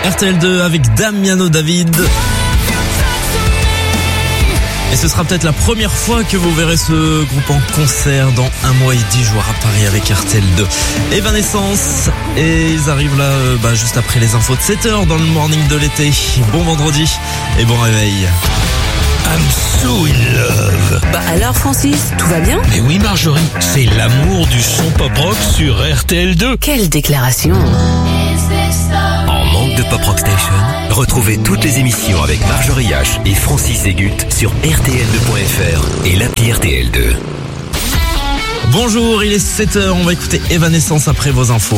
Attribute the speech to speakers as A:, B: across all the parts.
A: RTL2 avec Damiano David. Et ce sera peut-être la première fois que vous verrez ce groupe en concert dans 1 mois et 10 jours à Paris avec RTL2. Evanescence, et ils arrivent là juste après les infos de 7h dans le morning de l'été. Bon vendredi et bon réveil.
B: I'm so in love.
C: Alors Francis, tout va bien?
B: Mais oui Marjorie, c'est l'amour du son pop-rock sur RTL2.
C: Quelle déclaration!
D: En manque de Pop Rock Station, retrouvez toutes les émissions avec Marjorie H et Francis Egut sur rtl2.fr et l'appli RTL2.
A: Bonjour, il est 7h, on va écouter Evanescence après vos infos.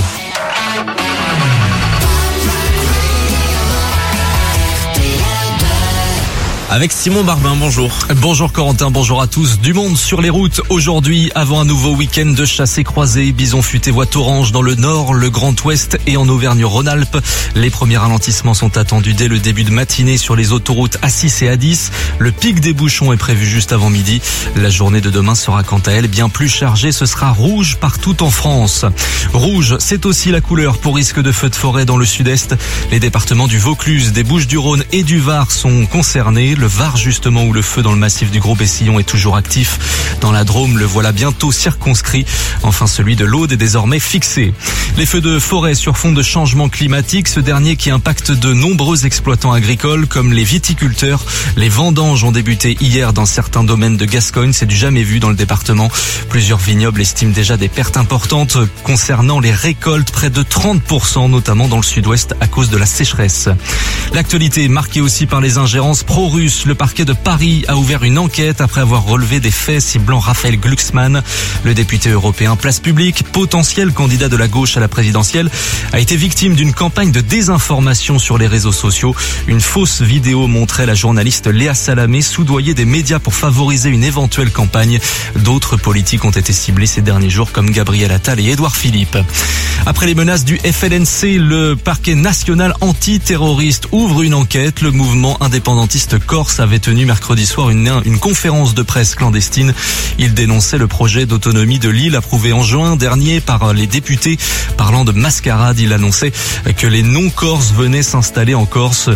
A: Avec Simon Barbin, bonjour.
E: Bonjour Corentin, bonjour à tous. Du monde sur les routes aujourd'hui avant un nouveau week-end de chassés croisés. Bison futé voie orange dans le nord, le Grand Ouest et en Auvergne-Rhône-Alpes. Les premiers ralentissements sont attendus dès le début de matinée sur les autoroutes A6 et A10. Le pic des bouchons est prévu juste avant midi. La journée de demain sera quant à elle bien plus chargée. Ce sera rouge partout en France. Rouge, c'est aussi la couleur pour risque de feux de forêt dans le sud-est. Les départements du Vaucluse, des Bouches-du-Rhône et du Var sont concernés. Le Var justement où le feu dans le massif du Gros-Bessillon est toujours actif. Dans la Drôme, le voilà bientôt circonscrit. Enfin, celui de l'Aude est désormais fixé. Les feux de forêt sur fond de changement climatique, ce dernier qui impacte de nombreux exploitants agricoles comme les viticulteurs. Les vendanges ont débuté hier dans certains domaines de Gascogne. C'est du jamais vu dans le département. Plusieurs vignobles estiment déjà des pertes importantes concernant les récoltes, près de 30%, notamment dans le sud-ouest à cause de la sécheresse. L'actualité marquée aussi par les ingérences pro-russes. Le parquet de Paris a ouvert une enquête après avoir relevé des faits ciblant Raphaël Glucksmann. Le député européen Place Publique, potentiel candidat de la gauche à la présidentielle, a été victime d'une campagne de désinformation sur les réseaux sociaux. Une fausse vidéo montrait la journaliste Léa Salamé soudoyer des médias pour favoriser une éventuelle campagne. D'autres politiques ont été ciblés ces derniers jours comme Gabriel Attal et Édouard Philippe. Après les menaces du FLNC, le parquet national antiterroriste ouvre une enquête. Le mouvement indépendantiste Corse avait tenu mercredi soir une conférence de presse clandestine. Il dénonçait le projet d'autonomie de l'île approuvé en juin dernier par les députés. Parlant de mascarade, il annonçait que les non-corses venant s'installer en Corse,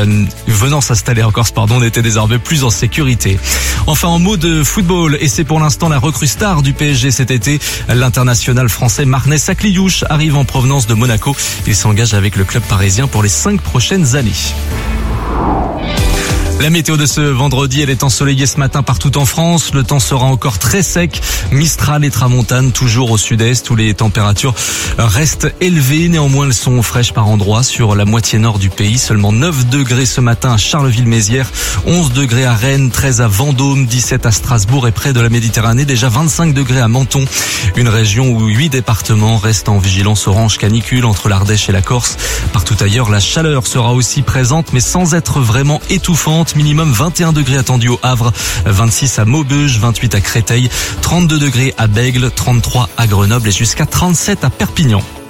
E: n'étaient désormais plus en sécurité. Enfin, en mot de football, et c'est pour l'instant la recrue star du PSG cet été, l'international français Marnès Sakliouche arrive en provenance de Monaco. Il s'engage avec le club parisien pour les 5 prochaines années. La météo de ce vendredi, elle est ensoleillée ce matin partout en France. Le temps sera encore très sec. Mistral et tramontane toujours au sud-est où les températures restent élevées. Néanmoins, elles sont fraîches par endroits sur la moitié nord du pays. Seulement 9 degrés ce matin à Charleville-Mézières, 11 degrés à Rennes, 13 à Vendôme, 17 à Strasbourg et près de la Méditerranée. Déjà 25 degrés à Menton. Une région où 8 départements restent en vigilance orange canicule entre l'Ardèche et la Corse. Partout ailleurs, la chaleur sera aussi présente mais sans être vraiment étouffante. Minimum 21 degrés attendus au Havre, 26 à Maubeuge, 28 à Créteil, 32 degrés à Bègles, 33 à Grenoble et jusqu'à 37 à Perpignan.